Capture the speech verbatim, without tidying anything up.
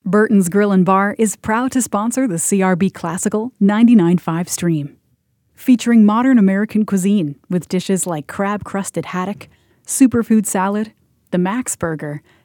Burton's Grill and Bar is proud to sponsor the C R B Classical ninety-nine point five stream. Featuring modern American cuisine with dishes like crab-crusted haddock, superfood salad, the Max Burger,